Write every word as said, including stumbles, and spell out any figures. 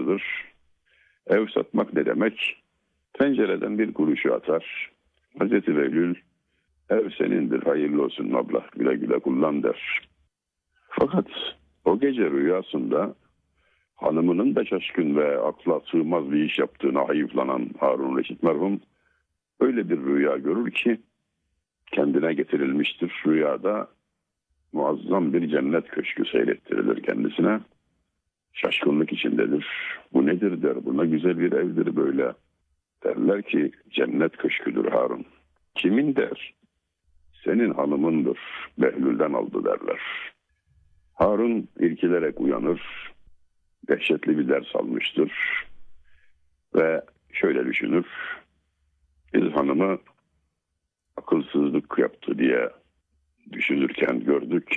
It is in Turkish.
vardır. Ev satmak ne demek? Pencereden bir kuruşu atar. Hazreti Behlül, ev senindir, hayırlı olsun abla, güle güle kullan der. Fakat o gece rüyasında hanımının da şaşkın ve akla sığmaz bir iş yaptığına hayıflanan Harun Reşit merhum öyle bir rüya görür ki kendine getirilmiştir. Rüyada muazzam bir cennet köşkü seyrettirilir kendisine. Şaşkınlık içindedir. Bu nedir der. Buna güzel bir evdir böyle. Derler ki cennet köşküdür Harun. Kimin der? Senin hanımındır. Behlül'den aldı derler. Harun irkilerek uyanır. Dehşetli bir ders almıştır. Ve şöyle düşünür. Biz hanımı akılsızlık yaptı diye düşünürken gördük ki